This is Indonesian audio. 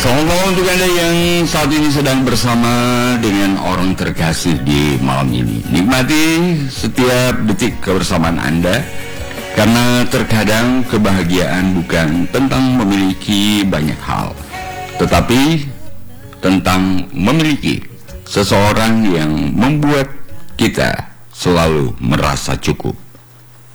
Selamat malam untuk Anda yang saat ini sedang bersama dengan orang terkasih di malam ini. Nikmati setiap detik kebersamaan Anda, karena terkadang kebahagiaan bukan tentang memiliki banyak hal, tetapi tentang memiliki seseorang yang membuat kita selalu merasa cukup.